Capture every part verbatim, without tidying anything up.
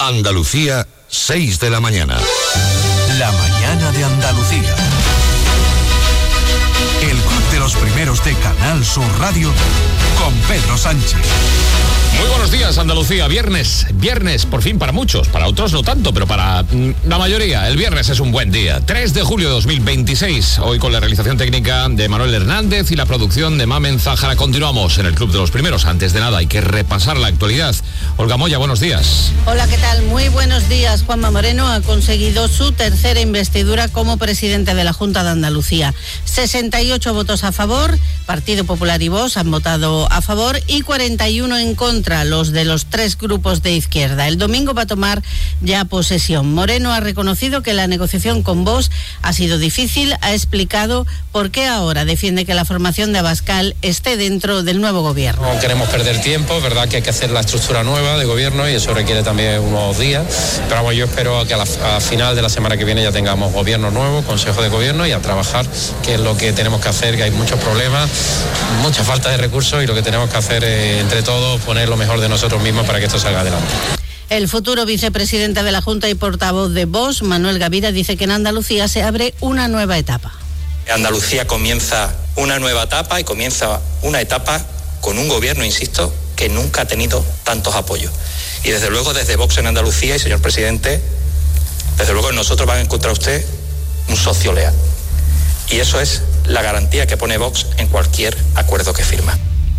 Andalucía, seis de la mañana. La mañana de Andalucía. El club de los primeros de Canal Sur Radio con Pedro Sánchez. Muy buenos días, Andalucía. Viernes, viernes, por fin para muchos, para otros no tanto, pero para mm, la mayoría, el viernes es un buen día. tres de julio de dos mil veintiséis, hoy con la realización técnica de Manuel Hernández y la producción de Mamen Zájara. Continuamos en el Club de los Primeros. Antes de nada, hay que repasar la actualidad. Olga Moya, buenos días. Hola, ¿qué tal? Muy buenos días. Juanma Moreno ha conseguido su tercera investidura como presidente de la Junta de Andalucía. sesenta y ocho votos a favor, Partido Popular y Vox han votado a favor y cuarenta y uno en contra, los de los tres grupos de izquierda. El domingo va a tomar ya posesión. Moreno ha reconocido que la negociación con Vox ha sido difícil, ha explicado por qué ahora defiende que la formación de Abascal esté dentro del nuevo gobierno. No queremos perder tiempo, es verdad que hay que hacer la estructura nueva de gobierno y eso requiere también unos días, pero vamos, yo espero que a la a final de la semana que viene ya tengamos gobierno nuevo, consejo de gobierno y a trabajar, que es lo que tenemos que hacer, que hay muchos problemas, mucha falta de recursos y lo que tenemos que hacer es, entre todos, poner lo mejor de nosotros mismos para que esto salga adelante. El futuro vicepresidente de la Junta y portavoz de Vox, Manuel Gavira, dice que en Andalucía se abre una nueva etapa. Andalucía comienza una nueva etapa y comienza una etapa con un gobierno, insisto, que nunca ha tenido tantos apoyos. Y desde luego desde Vox en Andalucía, y señor presidente, desde luego en nosotros va a encontrar usted un socio leal. Y eso es la garantía que pone Vox en cualquier acuerdo que firma.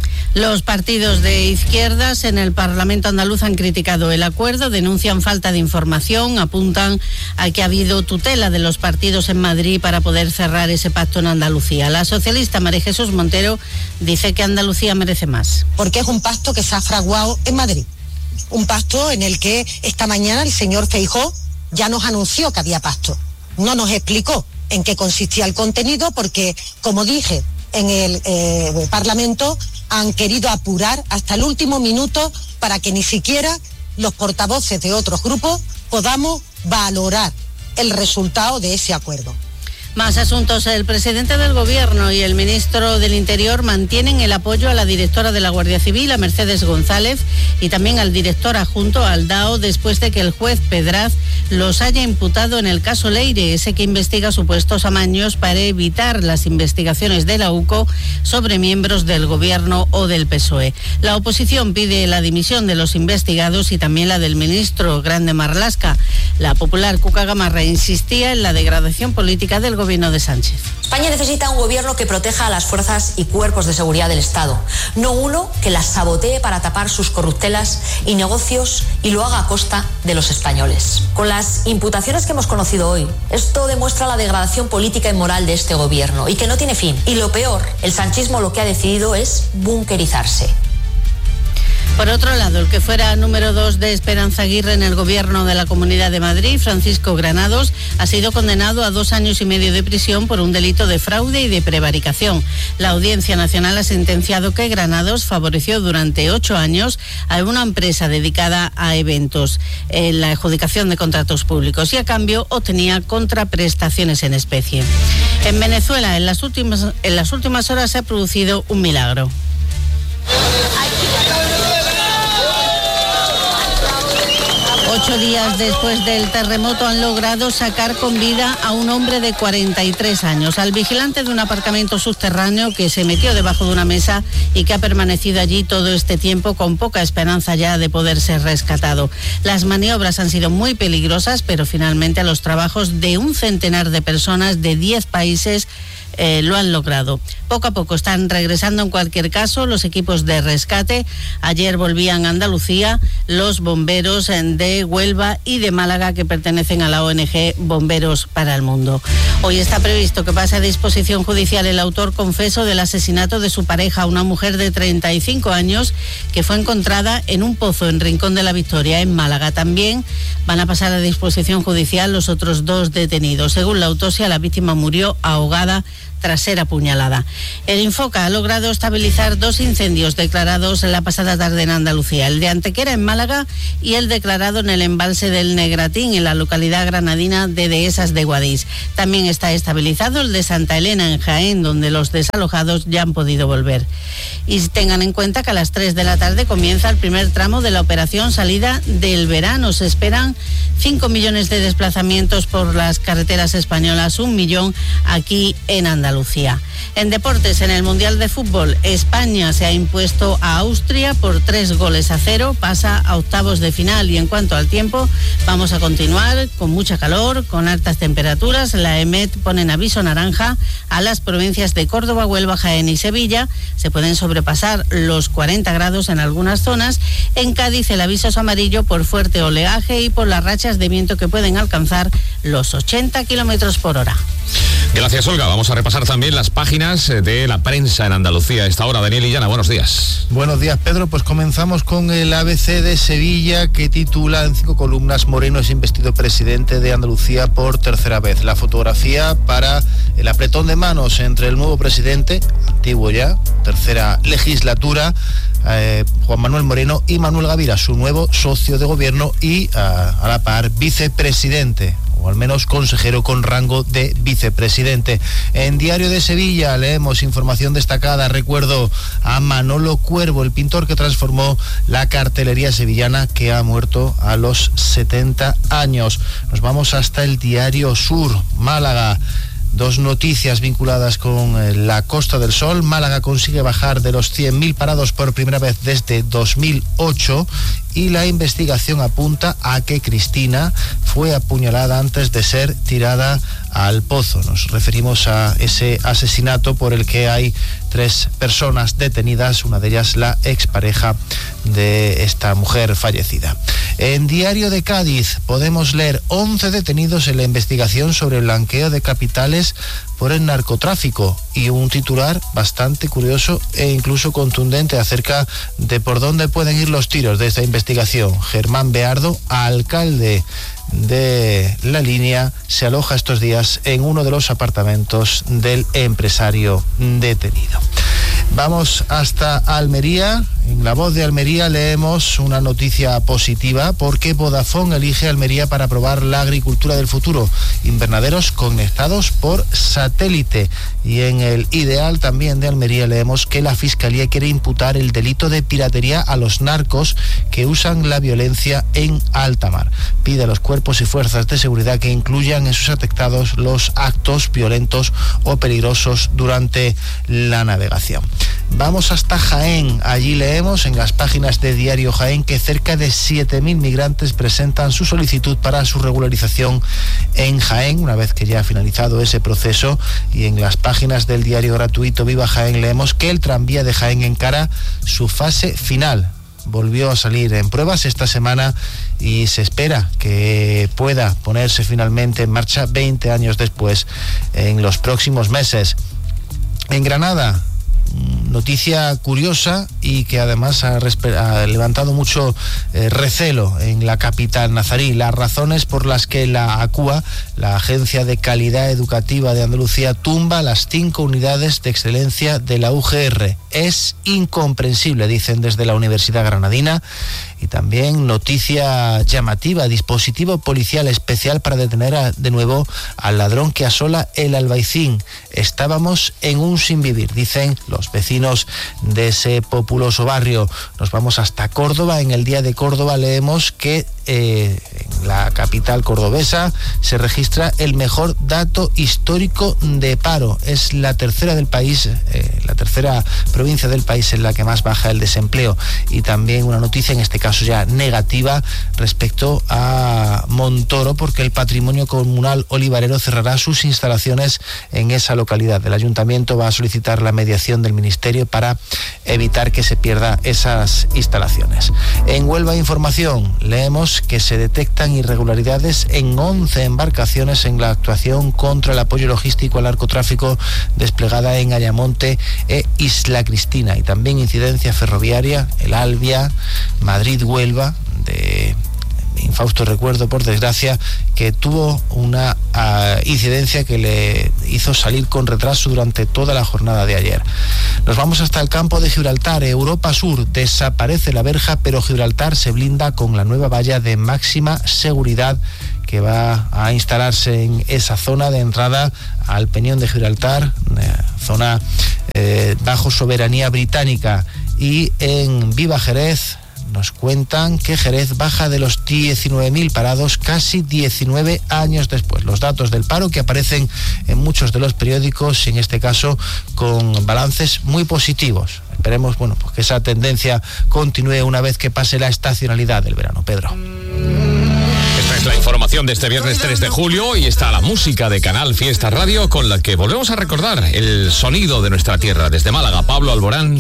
Los partidos de izquierdas en el Parlamento andaluz han criticado el acuerdo, denuncian falta de información, apuntan a que ha habido tutela de los partidos en Madrid para poder cerrar ese pacto en Andalucía. La socialista María Jesús Montero dice que Andalucía merece más. Porque es un pacto que se ha fraguado en Madrid, un pacto en el que esta mañana el señor Feijóo ya nos anunció que había pacto. No nos explicó en qué consistía el contenido porque, como dije en el eh, Parlamento, han querido apurar hasta el último minuto para que ni siquiera los portavoces de otros grupos podamos valorar el resultado de ese acuerdo. Más asuntos. El presidente del Gobierno y el ministro del Interior mantienen el apoyo a la directora de la Guardia Civil, a Mercedes González, y también al director adjunto, Aldao, después de que el juez Pedraz los haya imputado en el caso Leire, ese que investiga supuestos amaños para evitar las investigaciones de la U C O sobre miembros del Gobierno o del P S O E. La oposición pide la dimisión de los investigados y también la del ministro Grande Marlaska. La popular Cuca Gamarra insistía en la degradación política del gobierno de Sánchez. España necesita un gobierno que proteja a las fuerzas y cuerpos de seguridad del Estado, no uno que las sabotee para tapar sus corruptelas y negocios y lo haga a costa de los españoles. Con las imputaciones que hemos conocido hoy, esto demuestra la degradación política y moral de este gobierno y que no tiene fin. Y lo peor, el sanchismo lo que ha decidido es bunkerizarse. Por otro lado, el que fuera número dos de Esperanza Aguirre en el gobierno de la Comunidad de Madrid, Francisco Granados, ha sido condenado a dos años y medio de prisión por un delito de fraude y de prevaricación. La Audiencia Nacional ha sentenciado que Granados favoreció durante ocho años a una empresa dedicada a eventos en la adjudicación de contratos públicos y a cambio obtenía contraprestaciones en especie. En Venezuela, en las últimas, en las últimas horas se ha producido un milagro. Ocho días después del terremoto han logrado sacar con vida a un hombre de cuarenta y tres años, al vigilante de un aparcamiento subterráneo que se metió debajo de una mesa y que ha permanecido allí todo este tiempo con poca esperanza ya de poder ser rescatado. Las maniobras han sido muy peligrosas, pero finalmente los trabajos de un centenar de personas de diez países Eh, lo han logrado. Poco a poco están regresando en cualquier caso los equipos de rescate. Ayer volvían a Andalucía los bomberos de Huelva y de Málaga que pertenecen a la O N G Bomberos para el Mundo. Hoy está previsto que pase a disposición judicial el autor confeso del asesinato de su pareja, una mujer de treinta y cinco años que fue encontrada en un pozo en Rincón de la Victoria, en Málaga. También van a pasar a disposición judicial los otros dos detenidos. Según la autopsia, la víctima murió ahogada tras ser apuñalada. El Infoca ha logrado estabilizar dos incendios declarados la pasada tarde en Andalucía, el de Antequera en Málaga y el declarado en el embalse del Negratín, en la localidad granadina de Dehesas de Guadix. También está estabilizado el de Santa Elena en Jaén, donde los desalojados ya han podido volver. Y tengan en cuenta que a las tres de la tarde comienza el primer tramo de la operación salida del verano. Se esperan cinco millones de desplazamientos por las carreteras españolas, un millón aquí en Andalucía. En deportes, en el Mundial de Fútbol, España se ha impuesto a Austria por tres goles a cero, pasa a octavos de final. Y en cuanto al tiempo, vamos a continuar con mucha calor, con altas temperaturas. La EMET pone en aviso naranja a las provincias de Córdoba, Huelva, Jaén y Sevilla. Se pueden sobrepasar los cuarenta grados en algunas zonas. En Cádiz el aviso es amarillo por fuerte oleaje y por las rachas de viento que pueden alcanzar los ochenta kilómetros por hora. Gracias, Olga. Vamos a repasar también las páginas de la prensa en Andalucía a esta hora. Daniel Illana, buenos días. Buenos días, Pedro. Pues comenzamos con el A B C de Sevilla, que titula en cinco columnas: Moreno es investido presidente de Andalucía por tercera vez. La fotografía para el apretón de manos entre el nuevo presidente, antiguo ya, tercera legislatura, eh, Juan Manuel Moreno, y Manuel Gavira, su nuevo socio de gobierno y a, a la par vicepresidente, o al menos consejero con rango de vicepresidente. En Diario de Sevilla leemos información destacada, recuerdo a Manolo Cuervo, el pintor que transformó la cartelería sevillana, que ha muerto a los setenta años. Nos vamos hasta el Diario Sur, Málaga. Dos noticias vinculadas con la Costa del Sol. Málaga consigue bajar de los cien mil parados por primera vez desde dos mil ocho y la investigación apunta a que Cristina fue apuñalada antes de ser tirada al pozo. Nos referimos a ese asesinato por el que hay tres personas detenidas, una de ellas la expareja de esta mujer fallecida. En Diario de Cádiz podemos leer once detenidos en la investigación sobre el blanqueo de capitales por el narcotráfico, y un titular bastante curioso e incluso contundente acerca de por dónde pueden ir los tiros de esta investigación. Germán Beardo, alcalde de La Línea, se aloja estos días en uno de los apartamentos del empresario detenido. Vamos hasta Almería. En La Voz de Almería leemos una noticia positiva, porque Vodafone elige Almería para probar la agricultura del futuro, invernaderos conectados por satélite. Y en El Ideal también de Almería leemos que la Fiscalía quiere imputar el delito de piratería a los narcos que usan la violencia en alta mar. Pide a los cuerpos y fuerzas de seguridad que incluyan en sus atestados los actos violentos o peligrosos durante la navegación. Vamos hasta Jaén. Allí leemos en las páginas de Diario Jaén que cerca de siete mil migrantes presentan su solicitud para su regularización en Jaén, una vez que ya ha finalizado ese proceso. Y en las páginas del diario gratuito Viva Jaén leemos que el tranvía de Jaén encara su fase final. Volvió a salir en pruebas esta semana y se espera que pueda ponerse finalmente en marcha veinte años después, en los próximos meses. En Granada, noticia curiosa y que además ha, ha levantado mucho eh, recelo en la capital nazarí. Las razones por las que la ACUA, la Agencia de Calidad Educativa de Andalucía, tumba las cinco unidades de excelencia de la U G R. Es incomprensible, dicen desde la Universidad Granadina. Y también noticia llamativa: dispositivo policial especial para detener a, de nuevo al ladrón que asola el Albaicín. Estábamos en un sinvivir, dicen los vecinos de ese populoso barrio. Nos vamos hasta Córdoba. En el Día de Córdoba leemos que eh, en la capital cordobesa se registra el mejor dato histórico de paro. Es la tercera del país, eh, la tercera provincia del país en la que más baja el desempleo. Y también una noticia, en este caso ya negativa, respecto a Montoro, porque el Patrimonio Comunal Olivarero cerrará sus instalaciones en esa localidad. El ayuntamiento va a solicitar la mediación del ministerio para evitar que se pierda esas instalaciones. En Huelva Información leemos que se detectan irregularidades en once embarcaciones en la actuación contra el apoyo logístico al narcotráfico desplegada en Ayamonte e Isla Cristina. Y también incidencia ferroviaria, el Albia, Madrid Huelva, de infausto recuerdo, por desgracia, que tuvo una uh, incidencia que le hizo salir con retraso durante toda la jornada de ayer. Nos vamos hasta el campo de Gibraltar. Europa Sur, desaparece la verja, pero Gibraltar se blinda con la nueva valla de máxima seguridad que va a instalarse en esa zona de entrada al Peñón de Gibraltar, zona eh, bajo soberanía británica. Y en Viva Jerez nos cuentan que Jerez baja de los diecinueve mil parados casi diecinueve años después. Los datos del paro que aparecen en muchos de los periódicos, en este caso con balances muy positivos. Esperemos, bueno, pues que esa tendencia continúe una vez que pase la estacionalidad del verano. Pedro. Esta es la información de este viernes tres de julio y está la música de Canal Fiesta Radio con la que volvemos a recordar el sonido de nuestra tierra. Desde Málaga, Pablo Alborán.